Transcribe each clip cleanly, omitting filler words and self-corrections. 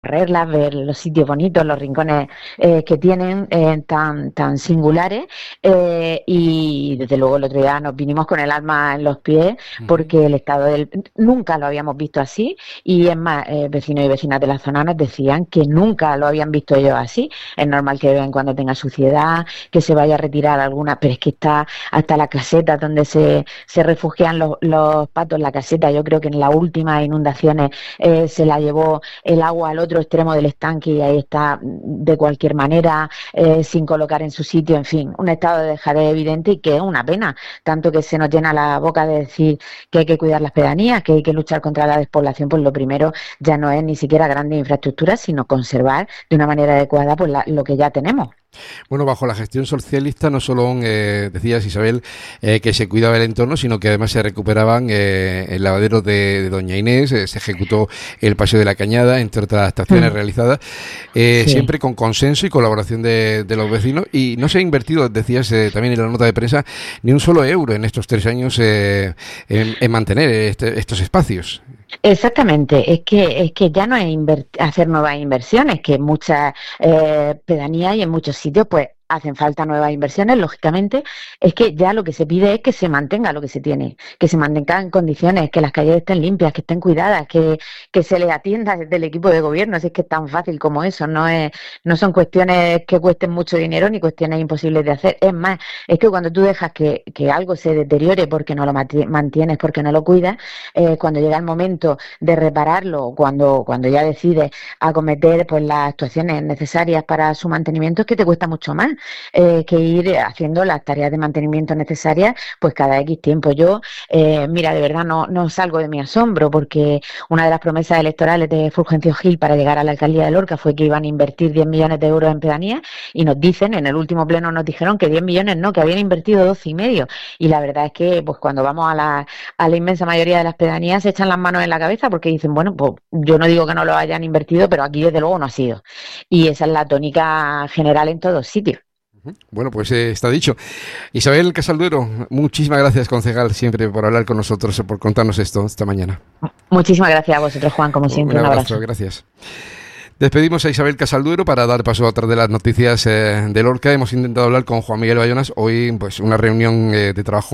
recorrerlas, ver los sitios bonitos, los rincones que tienen tan singulares y desde luego el otro día nos vinimos con el alma en los pies Ujú. porque el estado nunca lo habíamos visto así y es más, vecinos y vecinas de la zona nos decían que nunca lo habían visto ellos así. Es normal que de vez en cuando tenga suciedad, que se vaya a retirar alguna, pero es que está hasta la caseta donde se refugian los patos, la caseta. Yo creo que en las últimas inundaciones se la llevó el agua al otro extremo del estanque y ahí está de cualquier manera, sin colocar en su sitio, en fin, un estado de dejadez evidente y que es una pena, tanto que se nos llena la boca de decir que hay que cuidar las pedanías, que hay que luchar contra la despoblación. Pues lo primero ya no es ni siquiera grandes infraestructuras, sino conservar de una manera adecuada pues lo que ya tenemos. Bueno, bajo la gestión socialista no solo decías, Isabel, que se cuidaba el entorno, sino que además se recuperaban el lavadero de Doña Inés, se ejecutó el Paseo de la Cañada, entre otras actuaciones Mm, realizadas, sí. siempre con consenso y colaboración de los vecinos. Y no se ha invertido, decías también en la nota de prensa, ni un solo euro en estos 3 años en mantener estos espacios. Exactamente, es que ya no es hacer nuevas inversiones, que en muchas pedanías y en muchos sitios pues hacen falta nuevas inversiones, lógicamente, es que ya lo que se pide es que se mantenga lo que se tiene, que se mantenga en condiciones, que las calles estén limpias, que estén cuidadas, que se les atienda desde el equipo de gobierno, si es que es tan fácil como eso, no son cuestiones que cuesten mucho dinero ni cuestiones imposibles de hacer, es más, es que cuando tú dejas que algo se deteriore porque no lo mantienes, porque no lo cuidas, cuando llega el momento de repararlo, cuando ya decides acometer pues las actuaciones necesarias para su mantenimiento, es que te cuesta mucho más que ir haciendo las tareas de mantenimiento necesarias pues cada X tiempo. Yo, mira, de verdad no salgo de mi asombro porque una de las promesas electorales de Fulgencio Gil para llegar a la alcaldía de Lorca fue que iban a invertir 10 millones de euros en pedanías y nos dicen, en el último pleno nos dijeron que 10 millones no, que habían invertido 12,5. Y la verdad es que pues cuando vamos a la inmensa mayoría de las pedanías se echan las manos en la cabeza porque dicen, bueno, pues yo no digo que no lo hayan invertido, pero aquí desde luego no ha sido. Y esa es la tónica general en todos sitios. Bueno, pues está dicho. Isabel Casalduero, muchísimas gracias, concejal, siempre por hablar con nosotros, por contarnos esto esta mañana. Muchísimas gracias a vosotros, Juan, como Un siempre, un abrazo, abrazo. gracias. Despedimos a Isabel Casalduero para dar paso a otra de las noticias de Lorca. Hemos intentado hablar con Juan Miguel Bayonas. Hoy, pues, una reunión de trabajo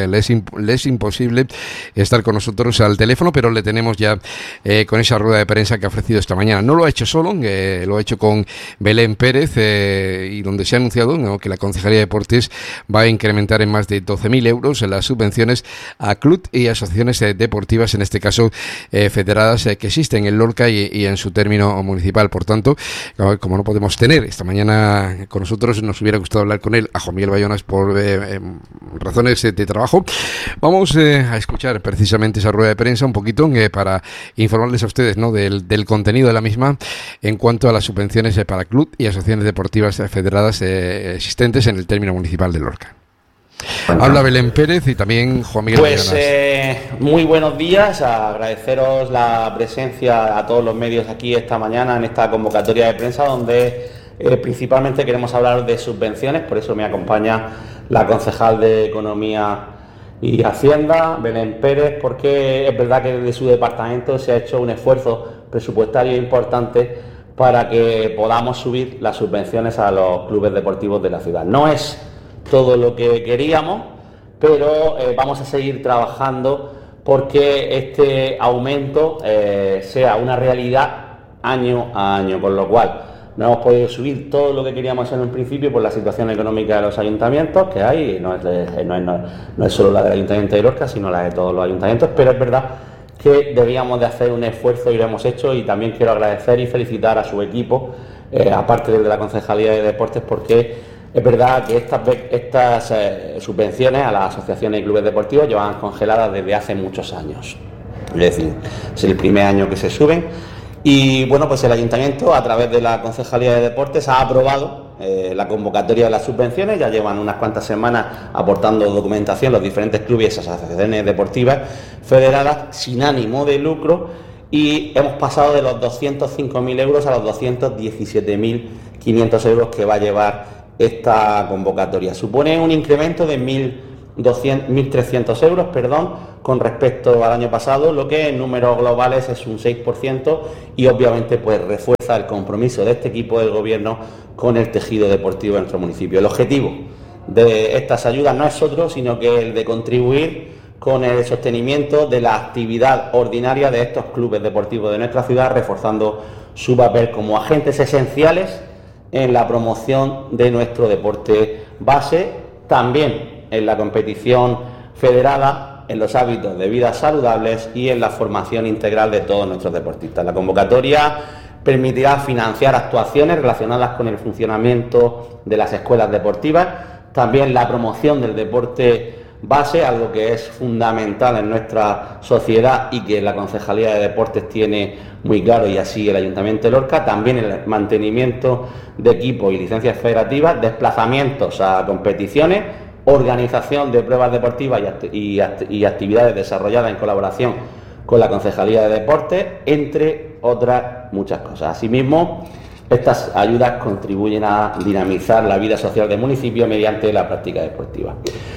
le es imposible estar con nosotros al teléfono, pero le tenemos ya con esa rueda de prensa que ha ofrecido esta mañana. No lo ha hecho solo, lo ha hecho con Belén Pérez y donde se ha anunciado, ¿no?, que la Concejalía de Deportes va a incrementar en más de 12.000 euros las subvenciones a clubes y asociaciones deportivas, en este caso federadas, que existen en Lorca y en su término municipal. Por tanto, como no podemos tener esta mañana con nosotros, nos hubiera gustado hablar con él, a Juan Miguel Bayonas, por razones de trabajo. Vamos a escuchar precisamente esa rueda de prensa un poquito para informarles a ustedes, ¿no?, del contenido de la misma en cuanto a las subvenciones para club y asociaciones deportivas federadas existentes en el término municipal de Lorca. Habla Belén Pérez y también Juan Miguel Pues Bayonas. muy buenos días, agradeceros la presencia a todos los medios aquí esta mañana en esta convocatoria de prensa donde principalmente queremos hablar de subvenciones, por eso me acompaña la concejal de Economía y Hacienda, Belén Pérez, porque es verdad que desde su departamento se ha hecho un esfuerzo presupuestario importante para que podamos subir las subvenciones a los clubes deportivos de la ciudad. No es todo lo que queríamos, pero vamos a seguir trabajando porque este aumento sea una realidad año a año, con lo cual no hemos podido subir todo lo que queríamos en un principio por la situación económica de los ayuntamientos que hay, no es solo la del Ayuntamiento de Lorca, sino la de todos los ayuntamientos, pero es verdad que debíamos de hacer un esfuerzo y lo hemos hecho, y también quiero agradecer y felicitar a su equipo, aparte del de la Concejalía de Deportes, porque es verdad que estas subvenciones a las asociaciones y clubes deportivos llevan congeladas desde hace muchos años. Es decir, es el primer año que se suben. Y bueno, pues el Ayuntamiento, a través de la Concejalía de Deportes, ha aprobado la convocatoria de las subvenciones. Ya llevan unas cuantas semanas aportando documentación los diferentes clubes y esas asociaciones deportivas federadas sin ánimo de lucro. Y hemos pasado de los 205.000 euros a los 217.500 euros que va a llevar esta convocatoria. Supone un incremento de 1.000 1.300 euros, con respecto al año pasado, lo que en números globales es un 6% y obviamente pues refuerza el compromiso de este equipo del Gobierno con el tejido deportivo de nuestro municipio. El objetivo de estas ayudas no es otro, sino que el de contribuir con el sostenimiento de la actividad ordinaria de estos clubes deportivos de nuestra ciudad, reforzando su papel como agentes esenciales en la promoción de nuestro deporte base, también en la competición federada, en los hábitos de vida saludables y en la formación integral de todos nuestros deportistas. La convocatoria permitirá financiar actuaciones relacionadas con el funcionamiento de las escuelas deportivas, también la promoción del deporte base, algo que es fundamental en nuestra sociedad y que la Concejalía de Deportes tiene muy claro, y así el Ayuntamiento de Lorca, también el mantenimiento de equipos y licencias federativas, desplazamientos a competiciones, organización de pruebas deportivas y actividades desarrolladas en colaboración con la Concejalía de Deportes, entre otras muchas cosas. Asimismo, estas ayudas contribuyen a dinamizar la vida social del municipio mediante la práctica deportiva.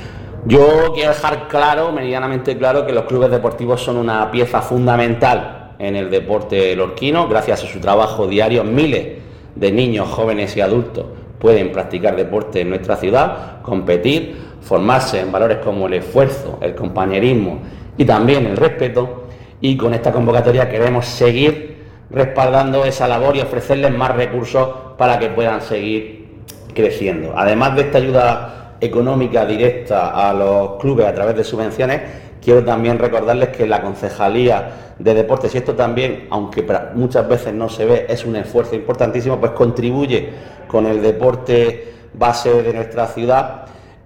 Yo quiero dejar claro, meridianamente claro, que los clubes deportivos son una pieza fundamental en el deporte lorquino. Gracias a su trabajo diario, miles de niños, jóvenes y adultos pueden practicar deporte en nuestra ciudad, competir, formarse en valores como el esfuerzo, el compañerismo y también el respeto. Y con esta convocatoria queremos seguir respaldando esa labor y ofrecerles más recursos para que puedan seguir creciendo. Además de esta ayuda económica directa a los clubes a través de subvenciones, quiero también recordarles que la Concejalía de Deportes, y esto también, aunque muchas veces no se ve, es un esfuerzo importantísimo, pues contribuye con el deporte base de nuestra ciudad,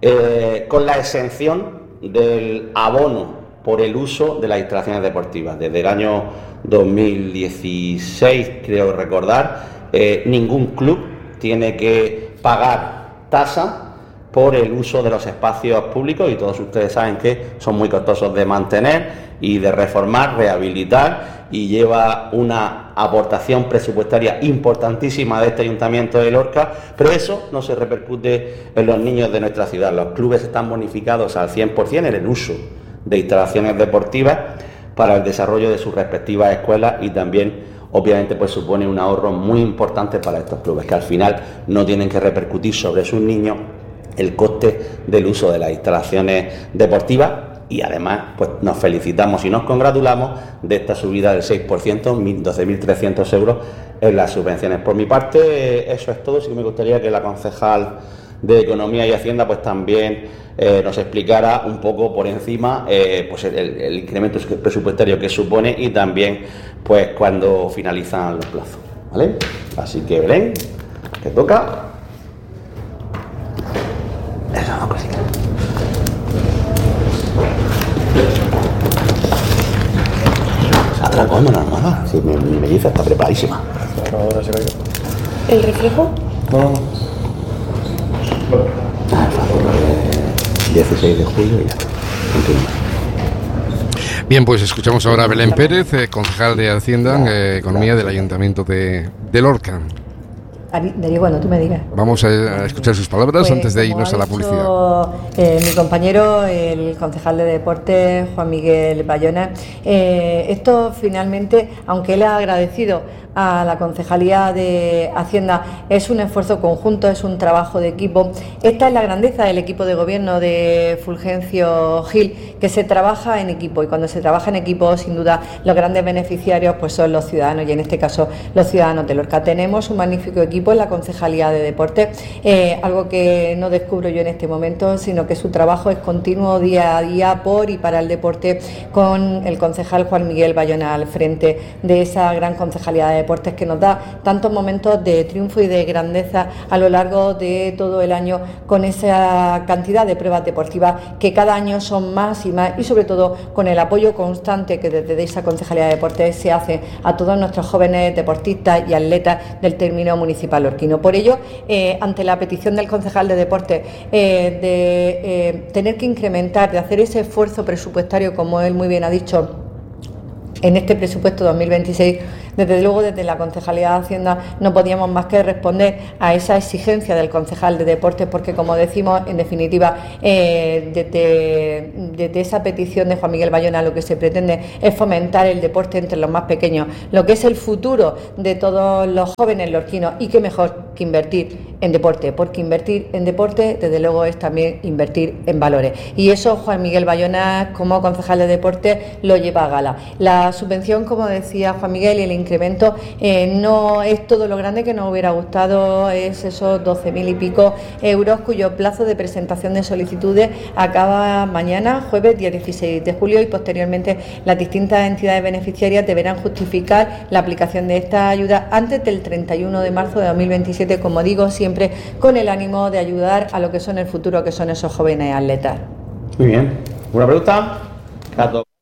con la exención del abono por el uso de las instalaciones deportivas. Desde el año 2016, creo recordar, ningún club tiene que pagar tasa por el uso de los espacios públicos, y todos ustedes saben que son muy costosos de mantener y de reformar, rehabilitar, y lleva una aportación presupuestaria importantísima de este Ayuntamiento de Lorca, pero eso no se repercute en los niños de nuestra ciudad. Los clubes están bonificados al 100% en el uso de instalaciones deportivas para el desarrollo de sus respectivas escuelas, y también obviamente pues supone un ahorro muy importante para estos clubes, que al final no tienen que repercutir sobre sus niños el coste del uso de las instalaciones deportivas. Y además pues nos felicitamos y nos congratulamos de esta subida del 6%, 12.300 euros en las subvenciones. Por mi parte, eso es todo. Sí que me gustaría que la concejal de Economía y Hacienda pues también nos explicara un poco por encima pues el incremento presupuestario que supone, y también pues cuando finalizan los plazos, ¿vale? Así que Belén, te toca. Eso es una cosita. Saldrá cuando, normal. Si mi melliza está preparadísima. ¿El reflejo? No. El 16 de julio y ya. Continúa. Bien, pues escuchamos ahora a Belén Pérez, concejal de Hacienda, Economía del Ayuntamiento de Lorca. Darío, cuando tú me digas. Vamos a escuchar sus palabras pues, antes de irnos a la publicidad. Mi compañero, el concejal de Deportes, Juan Miguel Bayona, esto finalmente, aunque él ha agradecido a la Concejalía de Hacienda, es un esfuerzo conjunto, es un trabajo de equipo. Esta es la grandeza del equipo de gobierno de Fulgencio Gil, que se trabaja en equipo, y cuando se trabaja en equipo, sin duda, los grandes beneficiarios pues son los ciudadanos, y en este caso los ciudadanos de Lorca. Tenemos un magnífico equipo en la Concejalía de Deportes, algo que no descubro yo en este momento, sino que su trabajo es continuo día a día por y para el deporte, con el concejal Juan Miguel Bayona al frente de esa gran Concejalía de Deportes, que nos da tantos momentos de triunfo y de grandeza a lo largo de todo el año, con esa cantidad de pruebas deportivas que cada año son más y más, y sobre todo con el apoyo constante que desde esa Concejalía de Deportes se hace a todos nuestros jóvenes deportistas y atletas del término municipal lorquino. Por ello, ante la petición del concejal de Deportes de tener que incrementar, de hacer ese esfuerzo presupuestario, como él muy bien ha dicho, en este presupuesto 2026, Desde luego, desde la Concejalía de Hacienda no podíamos más que responder a esa exigencia del concejal de Deportes, porque, como decimos, en definitiva, desde esa petición de Juan Miguel Bayona, lo que se pretende es fomentar el deporte entre los más pequeños, lo que es el futuro de todos los jóvenes lorquinos, y qué mejor que invertir en deporte, porque invertir en deporte, desde luego, es también invertir en valores. Y eso Juan Miguel Bayona, como concejal de deporte, lo lleva a gala. La subvención, como decía Juan Miguel, y el incremento no es todo lo grande que nos hubiera gustado, es esos 12.000 y pico euros, cuyo plazo de presentación de solicitudes acaba mañana, jueves, día 16 de julio, y posteriormente las distintas entidades beneficiarias deberán justificar la aplicación de esta ayuda antes del 31 de marzo de 2027, como digo, siempre con el ánimo de ayudar a lo que son el futuro, que son esos jóvenes atletas. Muy bien. ¿Una pregunta?